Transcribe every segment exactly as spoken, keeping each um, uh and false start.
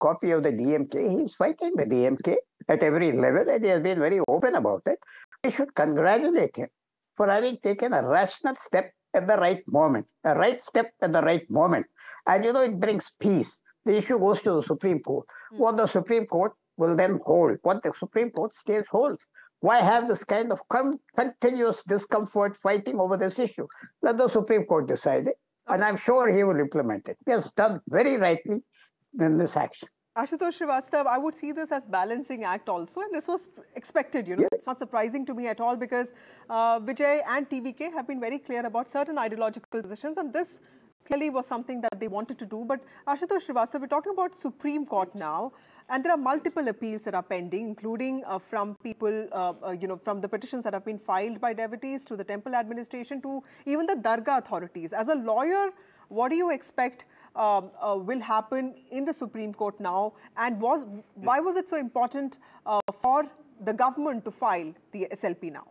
copy of the D M K. He's fighting the D M K at every level, and he has been very open about it. We should congratulate him for having taken a rational step at the right moment, a right step at the right moment. And you know, it brings peace. The issue goes to the Supreme Court. Mm. What the Supreme Court will then hold, what the Supreme Court stays holds. Why have this kind of con- continuous discomfort fighting over this issue? Let the Supreme Court decide it, okay. And I'm sure he will implement it. He has done very rightly in this action. Ashutosh Srivastava, I would see this as balancing act also, and this was expected, you know. Yes. It's not surprising to me at all because uh, Vijay and T V K have been very clear about certain ideological positions, and this clearly was something that they wanted to do. But Ashutosh Srivastava, we're talking about Supreme Court now, and there are multiple appeals that are pending, including uh, from people, uh, uh, you know, from the petitions that have been filed by devotees to the temple administration to even the Dargah authorities. As a lawyer, what do you expect um, uh, will happen in the Supreme Court now? And was why was it so important uh, for the government to file the S L P now?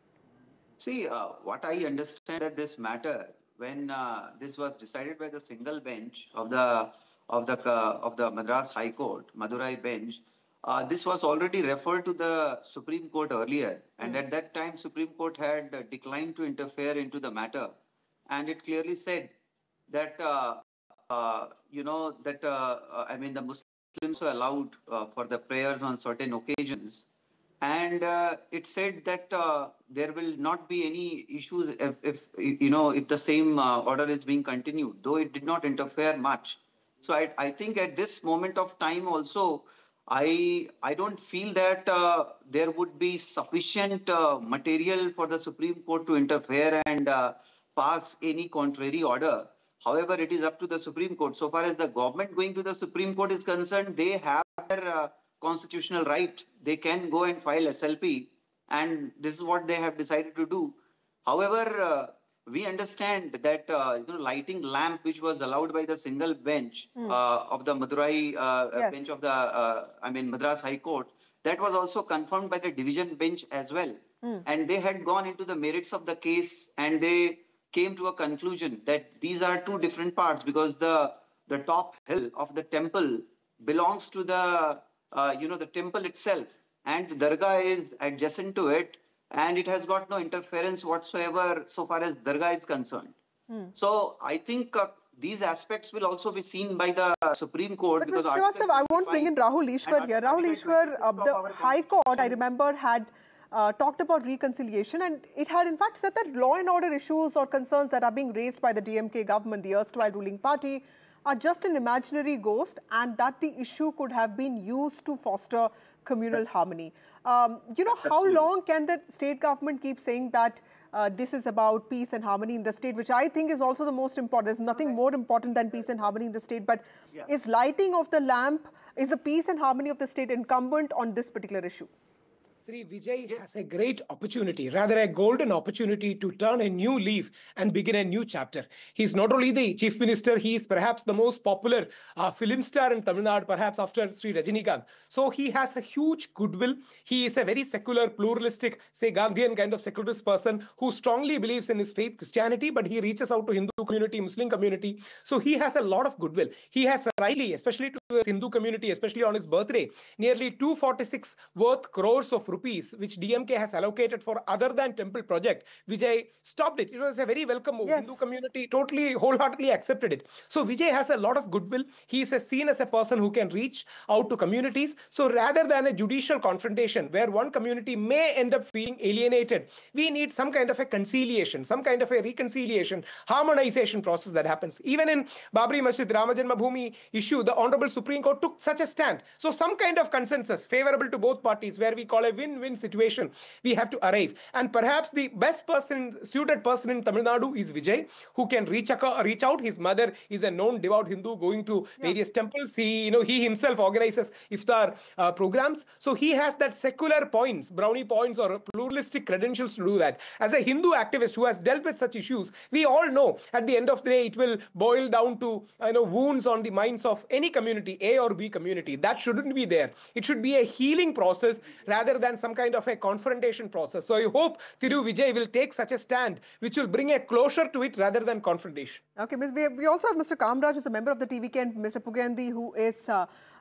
See, uh, what I understand at this matter, when uh, this was decided by the single bench of the of the uh, of the Madras High Court, Madurai bench, uh, this was already referred to the Supreme Court earlier, and mm. at that time Supreme Court had uh, declined to interfere into the matter, and it clearly said that uh, uh, you know that uh, uh, I mean the Muslims were allowed uh, for the prayers on certain occasions. And uh, it said that uh, there will not be any issues if, if you know, if the same uh, order is being continued, though it did not interfere much. So I, I think at this moment of time also, I, I don't feel that uh, there would be sufficient uh, material for the Supreme Court to interfere and uh, pass any contrary order. However, it is up to the Supreme Court. So far as the government going to the Supreme Court is concerned, they have their uh, constitutional right. They can go and file S L P, and this is what they have decided to do. However, uh, we understand that uh, you know, lighting lamp, which was allowed by the single bench mm. uh, of the Madurai uh, yes. bench of the, uh, I mean, Madras High Court, that was also confirmed by the division bench as well. Mm. And they had gone into the merits of the case, and they came to a conclusion that these are two different parts, because the the top hill of the temple belongs to the Uh, you know, the temple itself, and the Dargah is adjacent to it, and it has got no interference whatsoever so far as Dargah is concerned. Hmm. So I think uh, these aspects will also be seen by the Supreme Court. But Mister Srivastava, I won't bring in Rahul Ishwar here. Rahul Ishwar, uh, the High Court, I remember, had uh, talked about reconciliation, and it had in fact said that law and order issues or concerns that are being raised by the D M K government, the erstwhile ruling party, are just an imaginary ghost, and that the issue could have been used to foster communal harmony. Um, you know, how long can the state government keep saying that uh, this is about peace and harmony in the state, which I think is also the most important. There's nothing more important than peace and harmony in the state, but yeah. is lighting of the lamp, is the peace and harmony of the state incumbent on this particular issue? Sri Vijay has a great opportunity, rather a golden opportunity to turn a new leaf and begin a new chapter. He's not only the Chief Minister, he is perhaps the most popular uh, film star in Tamil Nadu, perhaps after Sri Rajinikanth. So he has a huge goodwill. He is a very secular, pluralistic, say Gandhian kind of secularist person who strongly believes in his faith, Christianity, but he reaches out to Hindu community, Muslim community. So he has a lot of goodwill. He has rightly, especially to the Hindu community, especially on his birthday, nearly two hundred forty-six worth crores of rupees, which D M K has allocated for other than temple project, Vijay stopped it. It was a very welcome move. Yes. Hindu community totally, wholeheartedly accepted it. So Vijay has a lot of goodwill. He is seen as a person who can reach out to communities. So rather than a judicial confrontation where one community may end up feeling alienated, we need some kind of a conciliation, some kind of a reconciliation, harmonization process that happens. Even in Babri Masjid, Rama Janmabhoomi issue, the Honorable Supreme Court took such a stand. So some kind of consensus favorable to both parties where we call a win-win situation, we have to arrive. And perhaps the best person, suited person in Tamil Nadu is Vijay, who can reach, reach out. His mother is a known devout Hindu going to yeah. various temples. He, you know, he himself organizes iftar uh, programs. So he has that secular points, brownie points or pluralistic credentials to do that. As a Hindu activist who has dealt with such issues, we all know at the end of the day, it will boil down to, you know, wounds on the minds of any community, A or B community. That shouldn't be there. It should be a healing process rather than some kind of a confrontation process. So I hope Thiru Vijay will take such a stand which will bring a closure to it rather than confrontation. Okay, Miz we, we also have Mister Kamraj, who's a member of the T V K, and Mister Pugandhi, who is uh,